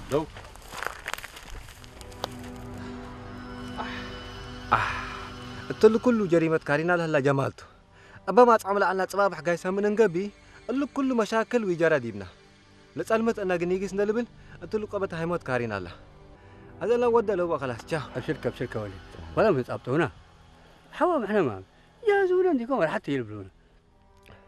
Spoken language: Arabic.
لو قلت له كله جريمة كارينا لهلا جمالته أبا ما تعمل عنا صباح جايسة من نجبي قال له كل مشاكل ويجرى ديبنا لسألمت أنا جنيجس ندلبل قلت له قبت هيموت كارينا له هذا لو ودى لو خلاص جاه بشركة وليد ولا متعبتوا هنا حوا احنا ما يا زول عندكم ولا حتى يلبلون